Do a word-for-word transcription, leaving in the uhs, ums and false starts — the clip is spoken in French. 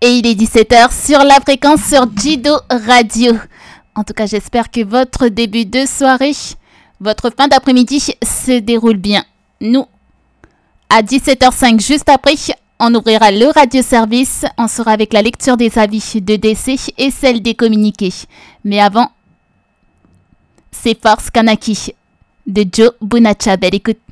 Et il est dix-sept heures sur la fréquence sur Jido Radio. En tout cas, j'espère que votre début de soirée, votre fin d'après-midi se déroule bien. Nous, à dix-sept heures cinq, juste après, on ouvrira le radio-service. On sera avec la lecture des avis de décès et celle des communiqués. Mais avant, c'est Force Kanaki de Joe Bonaccia. Belle écoute.